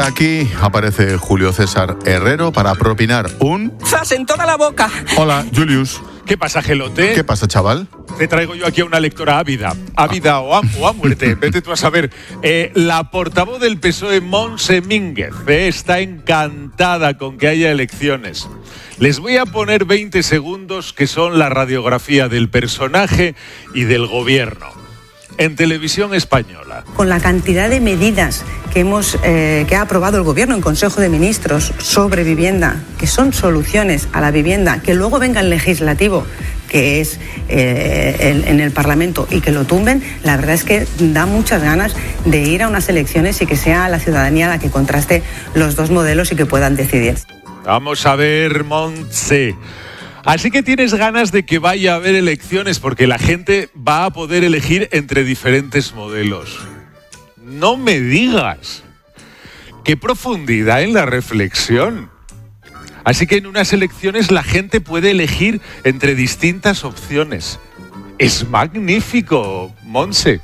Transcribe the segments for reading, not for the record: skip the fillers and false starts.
aquí aparece Julio César Herrero para propinar un... ¡Zas en toda la boca! Hola, Julius. ¿Qué pasa, Gelote? ¿Qué pasa, chaval? Te traigo yo aquí a una lectora ávida o a muerte, vete tú a saber. La portavoz del PSOE, Montse Mínguez, está encantada con que haya elecciones. Les voy a poner 20 segundos que son la radiografía del personaje y del gobierno. En Televisión Española. Con la cantidad de medidas que ha aprobado el Gobierno en Consejo de Ministros sobre vivienda, que son soluciones a la vivienda, que luego venga el legislativo, que es en el Parlamento, y que lo tumben, la verdad es que da muchas ganas de ir a unas elecciones y que sea la ciudadanía la que contraste los dos modelos y que puedan decidir. Vamos a ver, Montse. Así que tienes ganas de que vaya a haber elecciones porque la gente va a poder elegir entre diferentes modelos. No me digas. ¡Qué profundidad en la reflexión! Así que en unas elecciones la gente puede elegir entre distintas opciones. Es magnífico, Montse.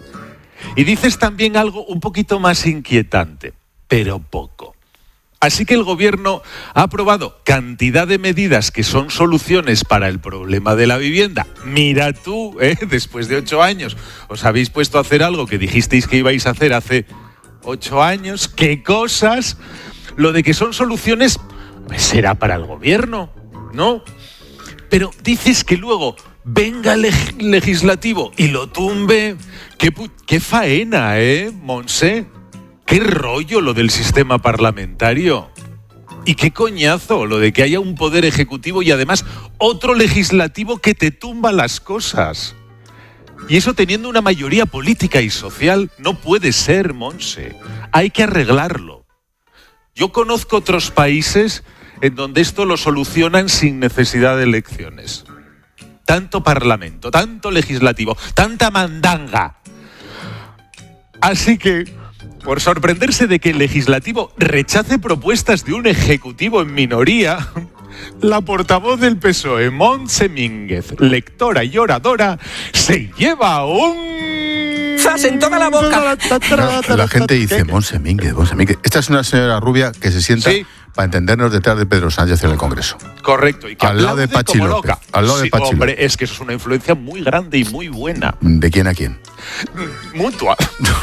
Y dices también algo un poquito más inquietante, pero poco. Así que el gobierno ha aprobado cantidad de medidas que son soluciones para el problema de la vivienda. Mira tú, después de 8 años, os habéis puesto a hacer algo que dijisteis que ibais a hacer hace 8 años. ¿Qué cosas? Lo de que son soluciones será para el gobierno, ¿no? Pero dices que luego venga el legislativo y lo tumbe. ¡Qué faena, Montse! ¡Qué rollo lo del sistema parlamentario! Y qué coñazo lo de que haya un poder ejecutivo y además otro legislativo que te tumba las cosas. Y eso teniendo una mayoría política y social no puede ser, Montse. Hay que arreglarlo. Yo conozco otros países en donde esto lo solucionan sin necesidad de elecciones. Tanto parlamento, tanto legislativo, tanta mandanga. Así que, por sorprenderse de que el legislativo rechace propuestas de un ejecutivo en minoría, la portavoz del PSOE, Montse Mínguez, lectora y oradora, se lleva un... ¡Zas en toda la boca! La gente dice, Montse Mínguez. Esta es una señora rubia que se sienta, sí, para entendernos, detrás de Pedro Sánchez en el Congreso. Correcto. Y que al lado de Pachi López. Al lado de Pachi hombre, López. Es que eso es una influencia muy grande y muy buena. ¿De quién a quién? Mutua.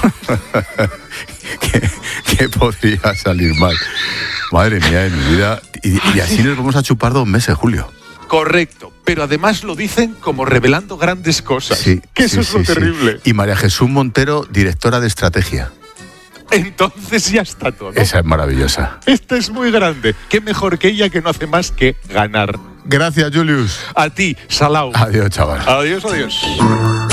¿Qué podría salir mal? Madre mía de mi vida. Y así nos vamos a chupar 2 meses, Julio. Correcto, pero además lo dicen como revelando grandes cosas. Sí, que eso es lo terrible. Y María Jesús Montero, directora de estrategia. Entonces ya está todo. Esa es maravillosa. Esta es muy grande. Qué mejor que ella, que no hace más que ganar. Gracias, Julius. A ti, Salau. Adiós, chaval. Adiós, adiós.